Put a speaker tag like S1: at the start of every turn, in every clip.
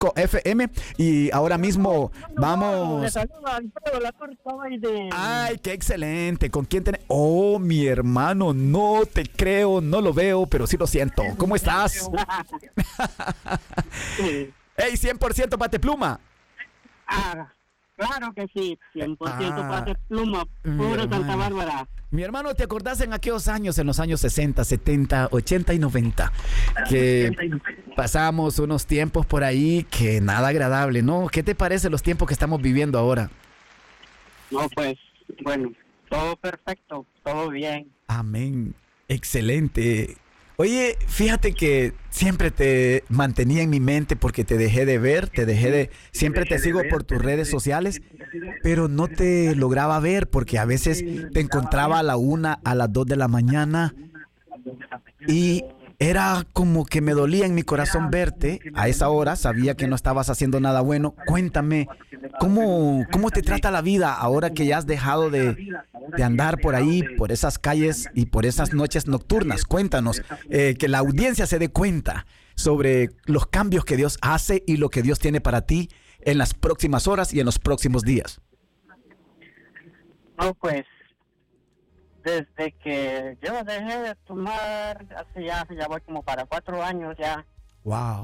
S1: FM. Y ahora mismo
S2: Le
S1: vamos.
S2: saluda Alfredo Latorta de...
S1: Ay, qué excelente. ¿Con quién tenés? Oh, mi hermano, no te creo, no lo veo, pero sí lo siento. ¿Cómo estás?
S2: Sí.
S1: Hey, 100% Pate Pluma.
S2: Claro que sí, 100%
S1: Ah,
S2: Pate Pluma,
S1: mi
S2: puro Santa
S1: hermano.
S2: Bárbara.
S1: Mi hermano, ¿te acordás en aquellos años, en los años 60, 70, 80 y 90, que pasamos unos tiempos por ahí que nada agradable, ¿no? ¿Qué te parece los tiempos que estamos viviendo ahora?
S2: No, pues, bueno, todo perfecto, todo bien.
S1: Amén. Excelente. Oye, fíjate que siempre te mantenía en mi mente porque te dejé de ver, siempre te sigo por tus redes sociales, pero no te lograba ver porque a veces te encontraba a la 1, a las 2 de la mañana y era como que me dolía en mi corazón verte a esa hora, sabía que no estabas haciendo nada bueno. Cuéntame, ¿cómo te trata la vida ahora que ya has dejado de andar por ahí, por esas calles y por esas noches nocturnas? Cuéntanos, que la audiencia se dé cuenta sobre los cambios que Dios hace y lo que Dios tiene para ti en las próximas horas y en los próximos días.
S2: No, pues, desde que yo dejé de tomar, ya voy como para 4 años ya,
S1: Wow.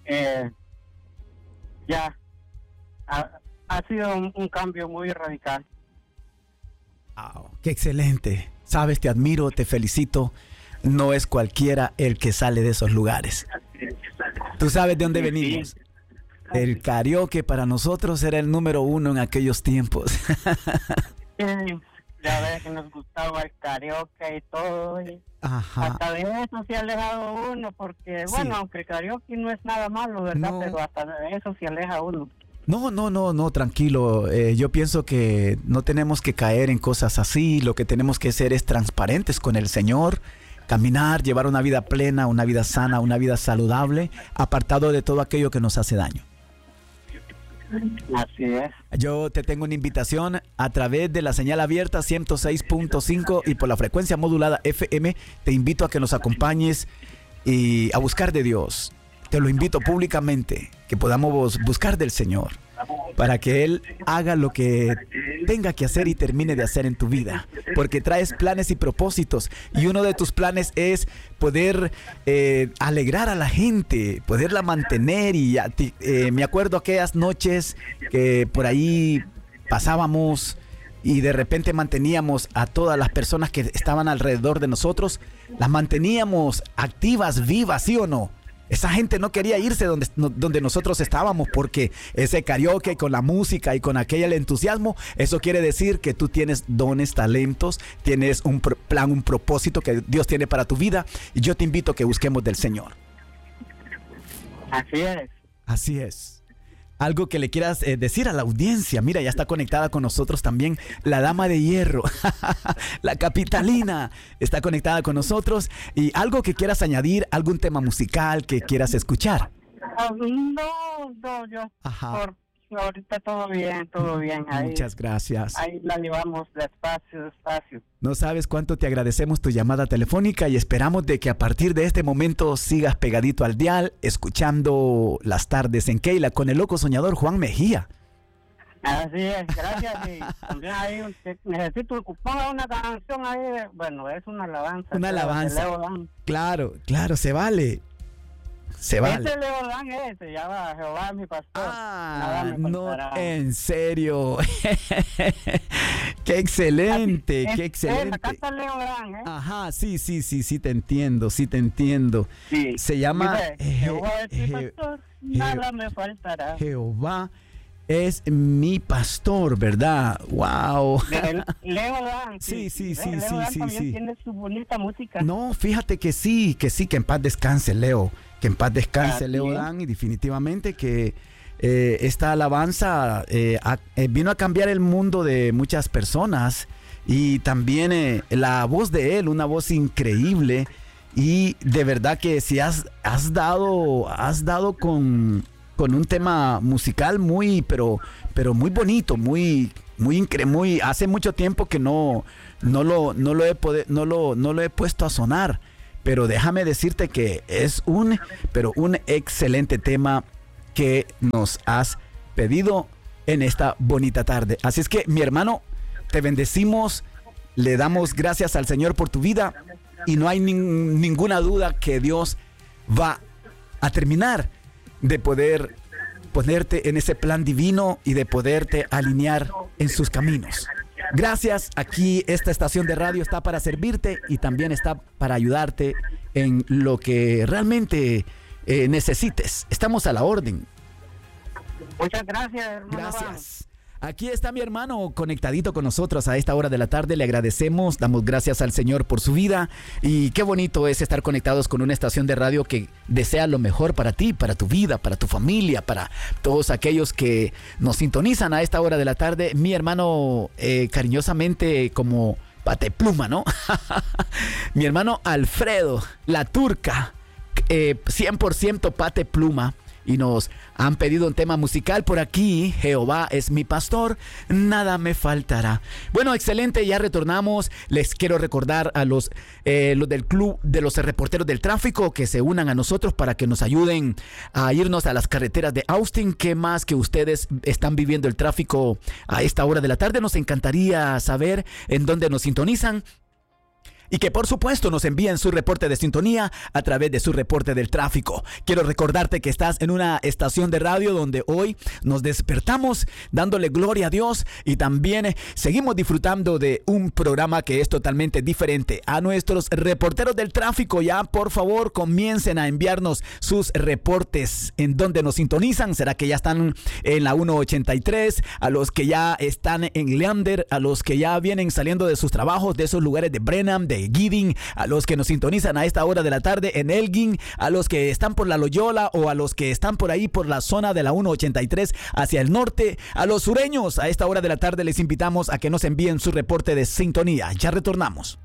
S2: ya, ha sido un cambio muy radical.
S1: Wow, qué excelente. Sabes, te admiro, te felicito. No es cualquiera el que sale de esos lugares. ¿Tú sabes de dónde
S2: Sí,
S1: venimos? El karaoke para nosotros era el número 1 en aquellos tiempos.
S2: sí, ya ves que nos gustaba el karaoke y todo, y
S1: Ajá.
S2: hasta de eso se ha alejado uno, porque,
S1: Sí.
S2: bueno, aunque el karaoke no es nada malo, ¿verdad?
S1: No.
S2: Pero hasta de eso se aleja uno.
S1: No, tranquilo. Yo pienso que no tenemos que caer en cosas así. Lo que tenemos que ser es transparentes con el Señor, caminar, llevar una vida plena, una vida sana, una vida saludable, apartado de todo aquello que nos hace daño.
S2: Así es.
S1: Yo te tengo una invitación a través de la señal abierta 106.5 y por la frecuencia modulada FM. Te invito a que nos acompañes y a buscar de Dios. Te lo invito públicamente, que podamos buscar del Señor para que Él haga lo que tenga que hacer y termine de hacer en tu vida, porque traes planes y propósitos, y uno de tus planes es poder alegrar a la gente, poderla mantener. Y me acuerdo aquellas noches que por ahí pasábamos y de repente manteníamos a todas las personas que estaban alrededor de nosotros, las manteníamos activas, vivas, ¿sí o no? Esa gente no quería irse donde nosotros estábamos, porque ese karaoke con la música y con aquel entusiasmo, eso quiere decir que tú tienes dones, talentos, tienes un plan, un propósito que Dios tiene para tu vida, y yo te invito a que busquemos del Señor.
S2: Así es.
S1: Así es. Algo que le quieras decir a la audiencia. Mira, ya está conectada con nosotros también la Dama de Hierro, la Capitalina, está conectada con nosotros. Y algo que quieras añadir, algún tema musical que quieras escuchar.
S2: No, yo
S1: Ajá.
S2: ahorita todo bien. Ahí,
S1: Muchas gracias.
S2: ahí la llevamos despacio.
S1: No sabes cuánto te agradecemos tu llamada telefónica y esperamos de que a partir de este momento sigas pegadito al dial, escuchando Las Tardes en Keila con el loco soñador Juan Mejía.
S2: Así es, gracias. Y también ahí necesito ocupar una canción ahí, bueno, es una alabanza.
S1: Una
S2: creo,
S1: alabanza.
S2: de Leo Dan.
S1: Claro, se vale. Se vale.
S2: Ese Leo Dan se llama Jehová mi pastor. Nada
S1: Ah,
S2: me
S1: no,
S2: faltará.
S1: en serio. Qué excelente, qué
S2: La
S1: excelente.
S2: canta Leo Dan,
S1: Ajá, sí, te entiendo.
S2: Sí.
S1: Se llama
S2: Dice, Jehová es mi pastor, nada me faltará.
S1: Jehová es mi pastor, ¿verdad? Wow.
S2: Leo Dan.
S1: Sí.
S2: Leo Dan también tiene su bonita música.
S1: No, fíjate que sí, que en paz descanse, Leo. Que en paz descanse, Leo Dan, y definitivamente que esta alabanza vino a cambiar el mundo de muchas personas, y también la voz de él, una voz increíble, y de verdad que si has dado con un tema musical pero muy bonito, muy hace mucho tiempo que no lo he puesto a sonar. Pero déjame decirte que es un excelente tema, que nos has pedido en esta bonita tarde. Así es que, mi hermano, te bendecimos, le damos gracias al Señor por tu vida y no hay ninguna duda que Dios va a terminar de poder ponerte en ese plan divino y de poderte alinear en sus caminos. Gracias, aquí esta estación de radio está para servirte y también está para ayudarte en lo que realmente necesites. Estamos a la orden.
S2: Muchas gracias, hermano.
S1: Gracias. Aquí está mi hermano conectadito con nosotros a esta hora de la tarde. Le agradecemos, damos gracias al Señor por su vida. Y qué bonito es estar conectados con una estación de radio que desea lo mejor para ti, para tu vida, para tu familia, para todos aquellos que nos sintonizan a esta hora de la tarde. Mi hermano, cariñosamente como Patepluma, ¿no? Mi hermano Alfredo, la turca, 100% Patepluma. Y nos han pedido un tema musical por aquí. Jehová es mi pastor, nada me faltará. Bueno, excelente, ya retornamos. Les quiero recordar a los del Club de los Reporteros del Tráfico que se unan a nosotros para que nos ayuden a irnos a las carreteras de Austin. ¿Qué más que ustedes están viviendo el tráfico a esta hora de la tarde? Nos encantaría saber en dónde nos sintonizan. Y que por supuesto nos envíen su reporte de sintonía a través de su reporte del tráfico. Quiero recordarte que estás en una estación de radio donde hoy nos despertamos dándole gloria a Dios y también seguimos disfrutando de un programa que es totalmente diferente. A nuestros reporteros del tráfico ya por favor comiencen a enviarnos sus reportes en donde nos sintonizan. ¿Será que ya están en la 183? A los que ya están en Leander, a los que ya vienen saliendo de sus trabajos de esos lugares de Brenham, de Gidding, a los que nos sintonizan a esta hora de la tarde en Elgin, a los que están por la Loyola o a los que están por ahí por la zona de la 183 hacia el norte, a los sureños a esta hora de la tarde les invitamos a que nos envíen su reporte de sintonía. Ya retornamos.